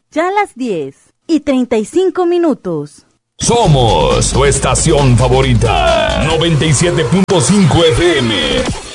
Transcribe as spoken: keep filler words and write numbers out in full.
Ya las diez y treinta y cinco minutos. Somos tu estación favorita, noventa y siete punto cinco F M.